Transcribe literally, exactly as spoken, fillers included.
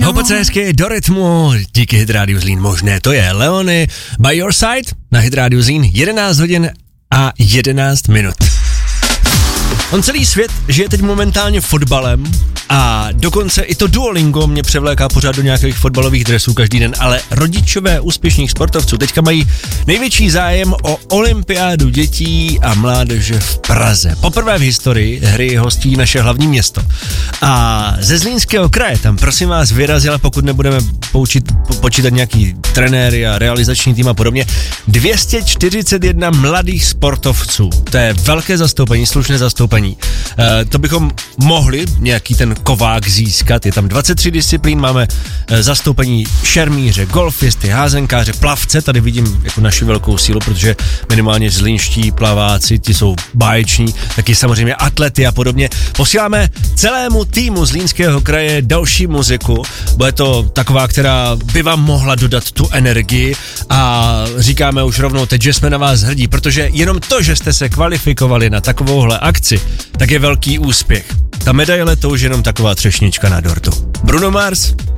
Hopo C S K do rytmu, díky Hit Radio Zlín možné, to je Leony By Your Side na Hit Radio Zlín, jedenáct hodin a jedenáct minut. On celý svět žije teď momentálně fotbalem a dokonce i to Duolingo mě převléká pořád do nějakých fotbalových dresů každý den, ale rodičové úspěšných sportovců teďka mají největší zájem o olympiádu dětí a mládeže v Praze. Poprvé v historii hry hostí naše hlavní město. A ze Zlínského kraje tam prosím vás vyrazila, pokud nebudeme poučit, po, počítat nějaký trenéry a realizační tým a podobně, dvě stě čtyřicet jedna mladých sportovců. To je velké zastoupení, slušné zastoupení. Uh, to bychom mohli nějaký ten kovák získat. Je tam dvacet tři disciplín, máme uh, zastoupení šermíře, golfisty, házenkáře, plavce, tady vidím jako naši velkou sílu, protože minimálně zlínští plaváci, ti jsou báječní, taky samozřejmě atlety a podobně. Posíláme celému týmu Zlínského kraje další muziku, bude to taková, která by vám mohla dodat tu energii a říkáme už rovnou teď, že jsme na vás hrdí, protože jenom to, že jste se kvalifikovali na takovouhle akci, tak je velký úspěch. Ta medaile to už jenom taková třešnička na dortu. Bruno Mars,